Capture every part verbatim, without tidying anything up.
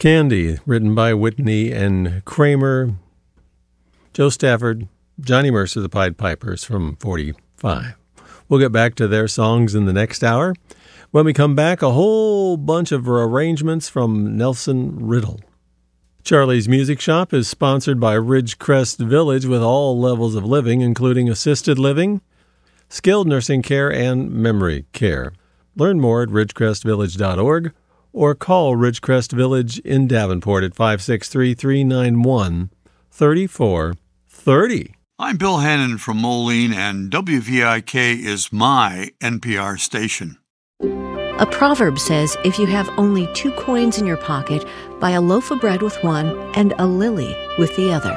Candy, written by Whitney and Kramer, Joe Stafford, Johnny Mercer, the Pied Pipers from forty-five. We'll get back to their songs in the next hour. When we come back, a whole bunch of arrangements from Nelson Riddle. Charlie's Music Shop is sponsored by Ridgecrest Village with all levels of living, including assisted living, skilled nursing care, and memory care. Learn more at ridgecrest village dot org or call Ridgecrest Village in Davenport at five six three, three nine one, three four three zero. I'm Bill Hannon from Moline, and W V I K is my N P R station. A proverb says if you have only two coins in your pocket, buy a loaf of bread with one and a lily with the other.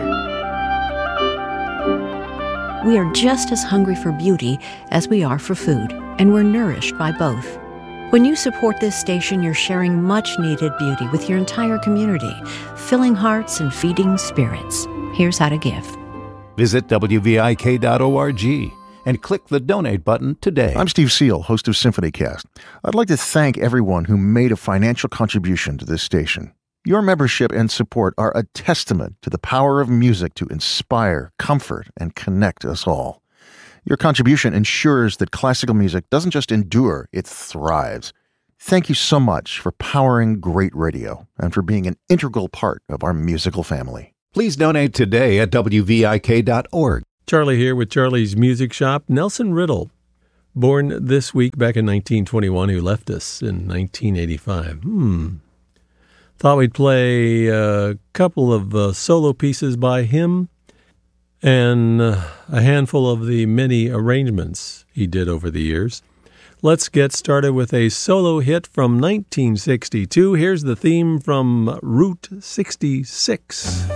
We are just as hungry for beauty as we are for food, and we're nourished by both. When you support this station, you're sharing much-needed beauty with your entire community, filling hearts and feeding spirits. Here's how to give. Visit W V I K dot org and click the donate button today. I'm Steve Seal, host of SymphonyCast. I'd like to thank everyone who made a financial contribution to this station. Your membership and support are a testament to the power of music to inspire, comfort, and connect us all. Your contribution ensures that classical music doesn't just endure, it thrives. Thank you so much for powering great radio and for being an integral part of our musical family. Please donate today at W V I K dot org. Charlie here with Charlie's Music Shop. Nelson Riddle, born this week back in nineteen twenty-one, who left us in nineteen eighty-five. Hmm. Thought we'd play a couple of uh, solo pieces by him and uh, a handful of the many arrangements he did over the years. Let's get started with a solo hit from nineteen sixty-two. Here's the theme from Route sixty-six.